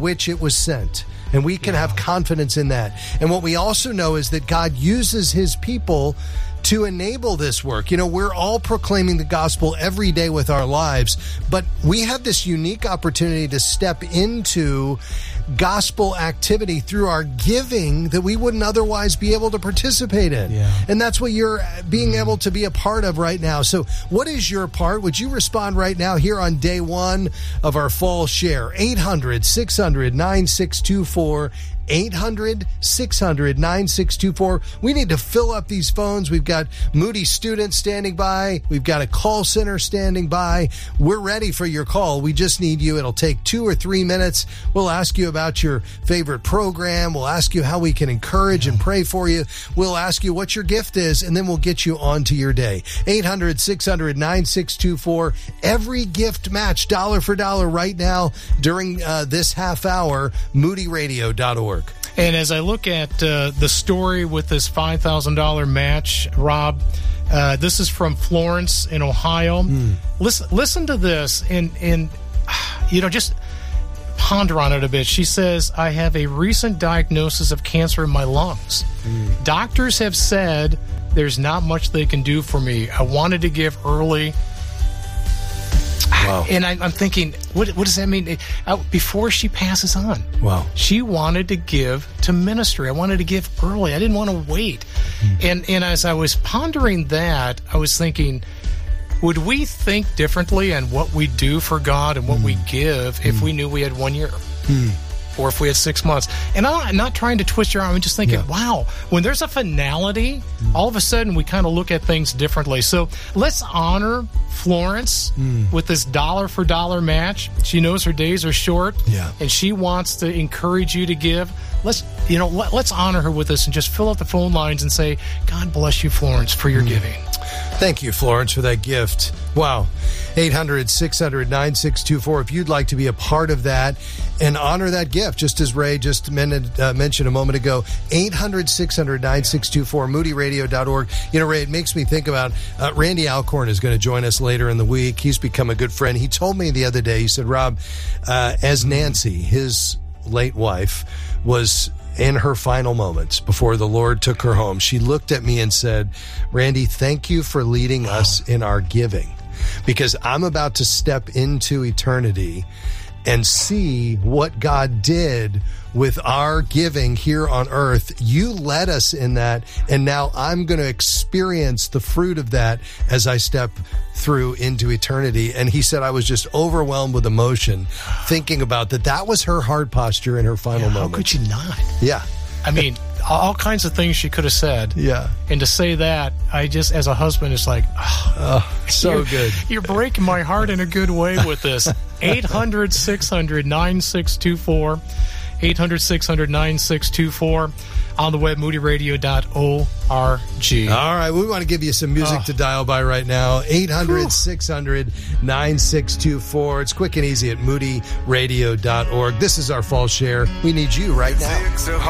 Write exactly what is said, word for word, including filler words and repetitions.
which it was sent. And we can yeah. have confidence in that. And what we also know is that God uses his people to enable this work. You know, we're all proclaiming the gospel every day with our lives, but we have this unique opportunity to step into gospel activity through our giving that we wouldn't otherwise be able to participate in. Yeah. And that's what you're being mm. able to be a part of right now. So what is your part? Would you respond right now here on day one of our fall share? eight hundred, six hundred, nine six two four. eight hundred, six hundred, nine six two four. We need to fill up these phones. We've got Moody students standing by. We've got a call center standing by. We're ready for your call. We just need you. It'll take two or three minutes. We'll ask you about your favorite program. We'll ask you how we can encourage and pray for you. We'll ask you what your gift is, and then we'll get you on to your day. eight hundred, six hundred, nine six two four. Every gift match, dollar for dollar right now during uh, this half hour, moody radio dot org. And as I look at uh, the story with this five thousand dollars match, Rob, uh, this is from Florence in Ohio. Mm. Listen, listen to this and, and, you know, just ponder on it a bit. She says, I have a recent diagnosis of cancer in my lungs. Mm. Doctors have said there's not much they can do for me. I wanted to give early. Wow. And I, I'm thinking, what, what does that mean? Uh, before she passes on, wow, she wanted to give to ministry. I wanted to give early. I didn't want to wait. Mm. And and as I was pondering that, I was thinking, would we think differently on what we do for God and what mm. we give if mm. we knew we had one year? Mm. Or if we had six months. And I'm not trying to twist your arm. I'm just thinking, yeah. wow, when there's a finality, mm. all of a sudden we kind of look at things differently. So let's honor Florence mm. with this dollar for dollar match. She knows her days are short, yeah. and she wants to encourage you to give. Let's, you know, let, let's honor her with this and just fill up the phone lines and say, God bless you, Florence, for your mm. giving. Thank you, Florence, for that gift. Wow. eight hundred, six hundred, nine six two four. If you'd like to be a part of that and honor that gift, just as Ray just men- uh, mentioned a moment ago, eight hundred, six hundred, nine six two four, moody radio dot org. You know, Ray, it makes me think about uh, Randy Alcorn is going to join us later in the week. He's become a good friend. He told me the other day, he said, Rob, uh, as Nancy, his late wife, was in her final moments before the Lord took her home, she looked at me and said, Randy, thank you for leading us in our giving, because I'm about to step into eternity and see what God did with our giving here on earth. You led us in that, and now I'm going to experience the fruit of that as I step through into eternity. And he said, I was just overwhelmed with emotion thinking about that. That was her heart posture in her final yeah, moment. How could you not? Yeah. I mean, all kinds of things she could have said. Yeah. And to say that, I just, as a husband, it's like, oh, oh so you're, good. You're breaking my heart in a good way with this. eight hundred, six hundred, nine six two four. eight hundred, six hundred, nine six two four. On the web, moody radio dot org. All right, we want to give you some music oh. to dial by right now. eight hundred, six hundred, nine six two four. It's quick and easy at moody radio dot org. This is our fall share. We need you right now.